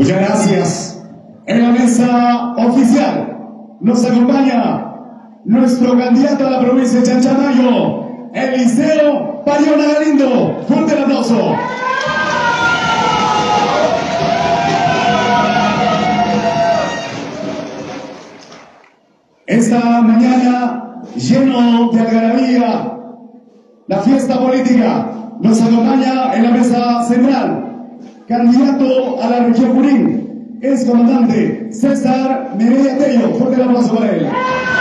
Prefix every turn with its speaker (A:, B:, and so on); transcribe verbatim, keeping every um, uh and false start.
A: Muchas gracias. En la mesa oficial nos acompaña nuestro candidato a la provincia de Chanchamayo, Eliseo Payona Galindo. Fuerte el aplauso. Esta mañana, lleno de algarabía, la fiesta política, nos acompaña en la mesa central, candidato a la región Junín, ex comandante César Mireya Tello. Fuerte el aplauso para él.